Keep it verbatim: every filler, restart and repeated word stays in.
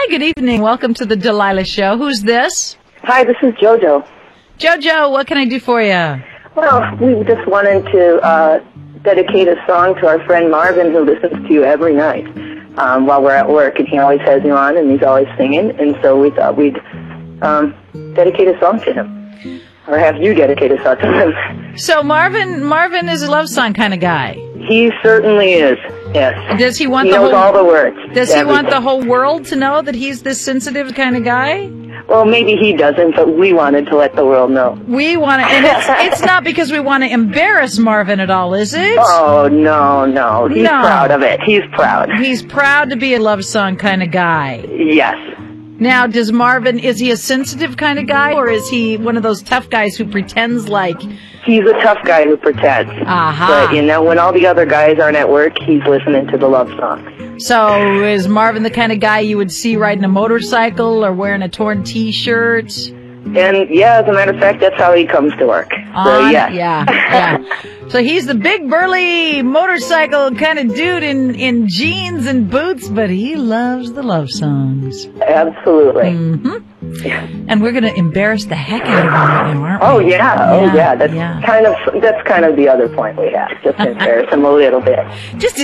good evening. Welcome to the Delilah Show. Who's this? Hi, this is JoJo. JoJo, what can I do for you? Well, we just wanted to uh, dedicate a song to our friend Marvin, who listens to you every night um, while we're at work, and he always has you on, and he's always singing, and so we thought we'd um, dedicate a song to him, or have you dedicate a song to him. So Marvin, Marvin is a love song kind of guy. He certainly is, yes. Does he want he the knows whole, all the words. Does everything. he want the whole world to know that he's this sensitive kind of guy? Well, maybe he doesn't, but we wanted to let the world know. We want to, and it's, it's not because we want to embarrass Marvin at all, is it? Oh, no, no. He's No. proud of it. He's proud. He's proud to be a love song kind of guy. Yes. Now, does Marvin, is he a sensitive kind of guy, or is he one of those tough guys who pretends like... He's a tough guy who pretends. Aha. But, you know, when all the other guys aren't at work, he's listening to the love songs. So is Marvin the kind of guy you would see riding a motorcycle or wearing a torn T-shirt? And, yeah, as a matter of fact, that's how he comes to work. So, On- yeah. Yeah, yeah. So he's the big, burly motorcycle kind of dude in, in jeans and boots, but he loves the love songs. Absolutely. Mm-hmm. And we're going to embarrass the heck out of him right now, aren't we? Oh, yeah. Oh, Yeah, yeah. That's yeah. kind of, that's kind of the other point we have. Just embarrass him a little bit. Just